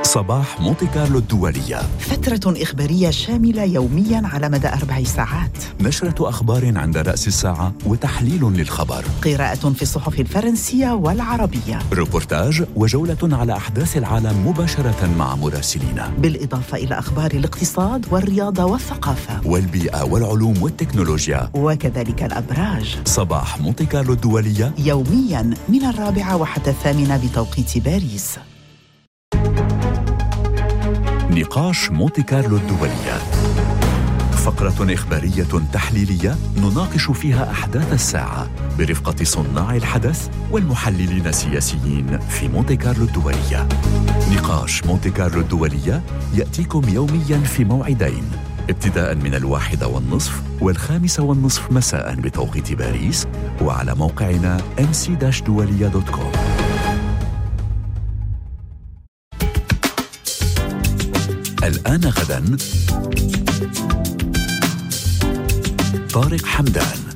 صباح مونتي كارلو الدولية، فترة إخبارية شاملة يومياً على مدى 4 ساعات. نشرة أخبار عند رأس الساعة وتحليل للخبر. قراءة في الصحف الفرنسية والعربية. روبورتاج وجولة على أحداث العالم مباشرة مع مراسلين. بالإضافة إلى أخبار الاقتصاد والرياضة والثقافة والبيئة والعلوم والتكنولوجيا. وكذلك الأبراج. صباح مونتي كارلو الدولية يومياً من 4 وحتى 8 بتوقيت باريس. نقاش مونتي كارلو الدولية، فقرة إخبارية تحليلية نناقش فيها أحداث الساعة برفقة صناع الحدث والمحللين السياسيين في مونتي كارلو الدولية. نقاش مونتي كارلو الدولية يأتيكم يومياً في موعدين، ابتداءً من 1:30 و5:30 مساءً بتوقيت باريس، وعلى موقعنا mc-dualia.com. الآن غداً طارق حمدان.